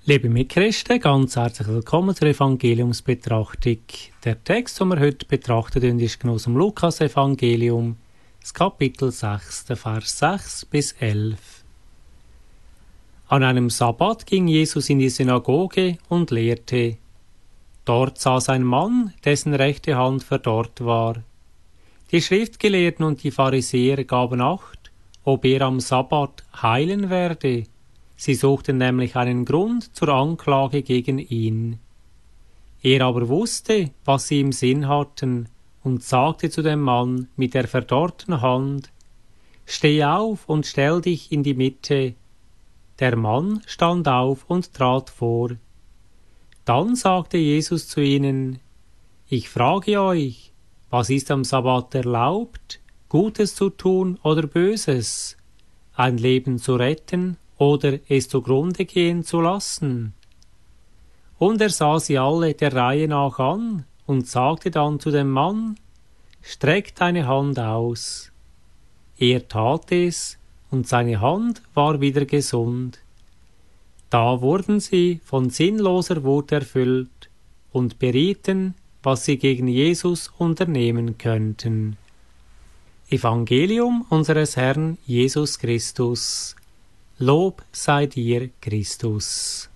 Liebe Mitchristen, ganz herzlich willkommen zur Evangeliumsbetrachtung. Der Text, den wir heute betrachten, ist genommen aus dem Lukas-Evangelium, das Kapitel 6, der Vers 6 bis 11. An einem Sabbat ging Jesus in die Synagoge und lehrte. Dort saß ein Mann, dessen rechte Hand verdorrt war. Die Schriftgelehrten und die Pharisäer gaben Acht, ob er am Sabbat heilen werde. Sie suchten nämlich einen Grund zur Anklage gegen ihn. Er aber wusste, was sie im Sinn hatten, und sagte zu dem Mann mit der verdorrten Hand: Steh auf und stell dich in die Mitte. Der Mann stand auf und trat vor. Dann sagte Jesus zu ihnen: Ich frage euch, was ist am Sabbat erlaubt, Gutes zu tun oder Böses, ein Leben zu retten oder es zugrunde gehen zu lassen? Und er sah sie alle der Reihe nach an und sagte dann zu dem Mann: Streck deine Hand aus. Er tat es, und seine Hand war wieder gesund. Da wurden sie von sinnloser Wut erfüllt und berieten, was sie gegen Jesus unternehmen könnten. Evangelium unseres Herrn Jesus Christus. Lob sei dir, Christus.